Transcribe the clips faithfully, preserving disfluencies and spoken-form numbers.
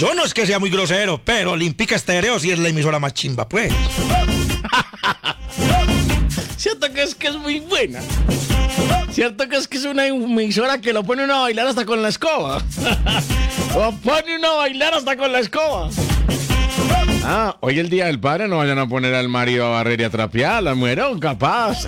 Yo no es que sea muy grosero, pero Olímpica Estéreo sí es la emisora más chimba, pues. Cierto que es que es muy buena. Cierto que es que es una emisora que lo pone uno a bailar hasta con la escoba. Lo pone uno a bailar hasta con la escoba. Ah, hoy el Día del Padre, no vayan a poner al marido a barrer y a trapear, las mujeres son capaz.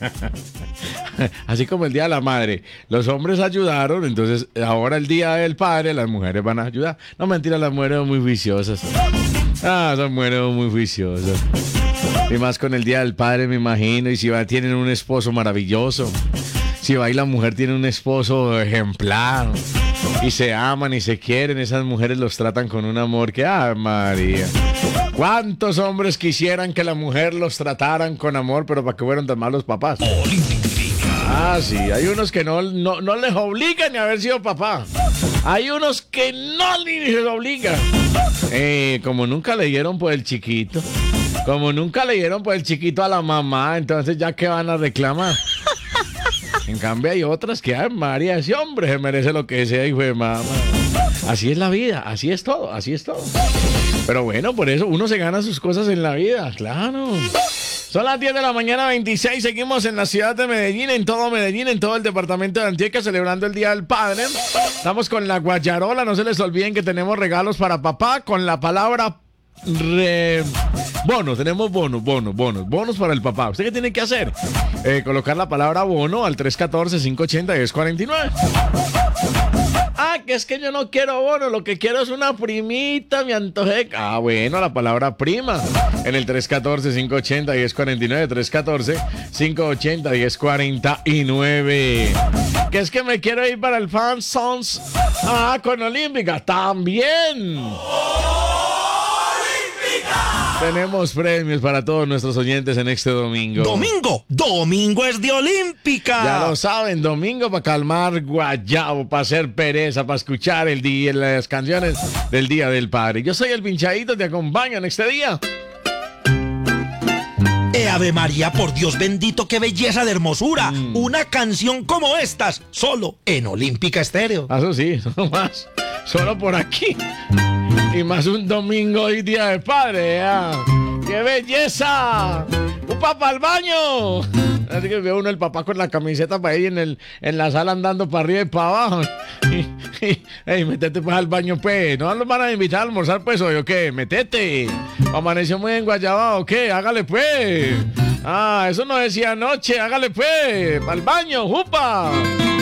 Así como el Día de la Madre, los hombres ayudaron, entonces ahora el Día del Padre, las mujeres van a ayudar. No, mentira, las mujeres son muy viciosas. Ah, son mujeres muy viciosas. Y más con el Día del Padre, me imagino, y si va, tienen un esposo maravilloso. Si va y la mujer tiene un esposo ejemplar. Y se aman y se quieren, esas mujeres los tratan con un amor que, ¡ay, María! ¿Cuántos hombres quisieran que la mujer los trataran con amor, pero para que fueran tan malos papás? Ah, sí, hay unos que no, no, no les obligan ni a haber sido papá. Hay unos que no ni les obligan. Eh, como nunca le dieron por el chiquito, como nunca le dieron por el chiquito a la mamá, entonces ya que van a reclamar. En cambio hay otras que, ay, María, ese hombre se merece lo que sea, hijo de mamá. Así es la vida, así es todo, así es todo. Pero bueno, por eso uno se gana sus cosas en la vida, claro. Son las diez de la mañana, veintiséis, seguimos en la ciudad de Medellín, en todo Medellín, en todo el departamento de Antioquia, celebrando el Día del Padre. Estamos con la guayarola, no se les olviden que tenemos regalos para papá con la palabra Re... bono, tenemos bonos, bonos, bonos, bonos para el papá. ¿Usted qué tiene que hacer? Eh, colocar la palabra bono al tres uno cuatro, cinco ocho cero, uno cero cuatro nueve. Ah, que es que yo no quiero bono, lo que quiero es una primita, me antojé. Ah, bueno, la palabra prima en el tres uno cuatro, cinco ocho cero, uno cero cuatro nueve, tres uno cuatro, cinco ocho cero, uno cero cuatro nueve. Que es que me quiero ir para el Fan Sons. Ah, con Olímpica, también. Tenemos premios para todos nuestros oyentes en este domingo. ¡Domingo! ¡Domingo es de Olímpica! Ya lo saben, domingo para calmar guayabo, para hacer pereza, para escuchar el día, las canciones del Día del Padre. Yo soy el Pinchadito, te acompaño en este día. ¡Eh, Ave María, por Dios bendito, qué belleza de hermosura! Mm. Una canción como estas, solo en Olímpica Estéreo. Eso sí, solo más, solo por aquí. Y más un domingo y Día del Padre, ¿eh? ¡Qué belleza! ¡Un papá al baño! Así que veo uno el papá con la camiseta para ahí en, el, en la sala andando para arriba y para abajo. Y, y, ey, metete pues al baño, pues. ¿No los van a invitar a almorzar, pues, hoy o qué? Metete. Amaneció muy enguayabado, ¿o qué? Hágale, pues. Ah, eso no decía anoche. Hágale, pues. Al baño, ¡jupa!